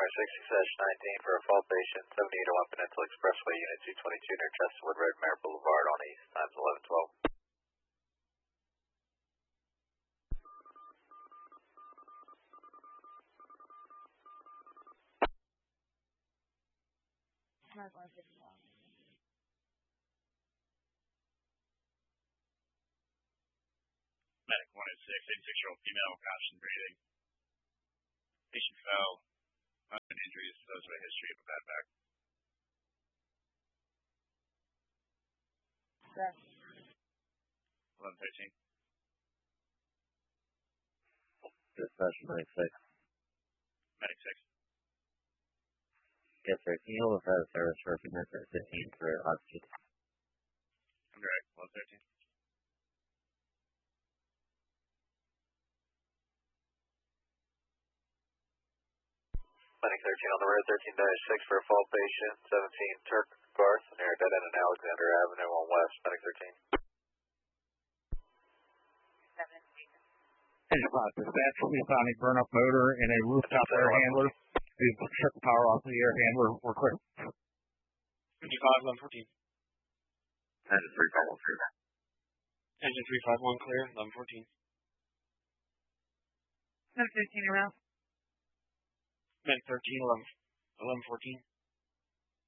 60-19 for a fall patient, 7801 Peninsula Expressway, Unit 222 near Chesterwood, Red Mare Boulevard on East, times 1112. Medic 106, 86-year-old female, oxygen breathing. Patient fell. An injury is associated with a history of a bad back. Yes. 1113. Dispatch Medic 6. Medic 6. Yes, sir. Can you hold us out of service for a few minutes at 15 for oxygen? I'm direct. 1113. Medic 13 on the road, 13-6 for a fall patient, 17 Turk Garth near Dead End and Alexander Avenue on West, Medic 13. Engine 5 dispatch, we found a burn-up motor in a rooftop air handler. We've shut the power off the air handler. We're clear. 55, 1114. Engine 351 Engine 351 clear, 1114. Medic 13 around. Medic 13, 1114.